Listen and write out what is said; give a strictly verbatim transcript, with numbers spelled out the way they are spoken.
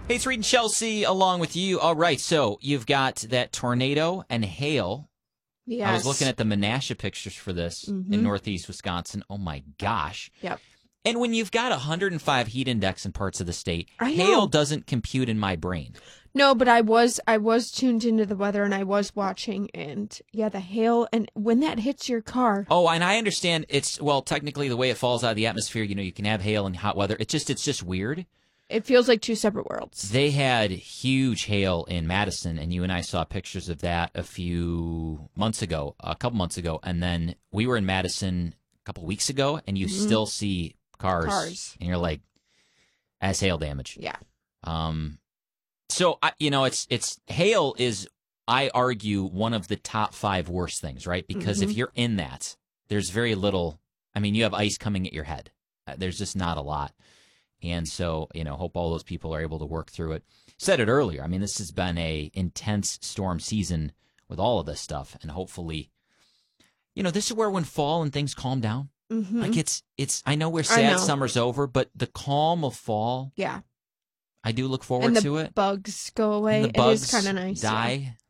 Hey, it's Reed and Chelsea along with you. All right, so you've got that tornado and hail. Yes. I was looking at the Menasha pictures for this mm-hmm. in northeast Wisconsin. Oh, my gosh. Yep. And when you've got one hundred five heat index in parts of the state, I hail know. doesn't compute in my brain. No, but I was I was tuned into the weather and I was watching, and yeah, the hail, and when that hits your car. Oh, and I understand it's, well, technically the way it falls out of the atmosphere, you know, you can have hail and hot weather. It's just it's just weird. It feels like two separate worlds. They had huge hail in Madison, and you and I saw pictures of that a few months ago, a couple months ago, and then we were in Madison a couple weeks ago, and you mm-hmm. still see cars, cars, and you're like, that's hail damage. Yeah. Um. So, I, you know, it's it's hail is, I argue, one of the top five worst things, right? Because mm-hmm. if you're in that, there's very little, I mean, you have ice coming at your head. Uh, there's just not a lot. And so, you know, hope all those people are able to work through it. Said it earlier. I mean, this has been a intense storm season with all of this stuff. And hopefully, you know, this is where when fall and things calm down. Mm-hmm. Like it's, it's, I know we're sad know. summer's over, but the calm of fall. Yeah. I do look forward and the to it. Bugs go away. And the bugs it is kind of nice. Die. Yeah.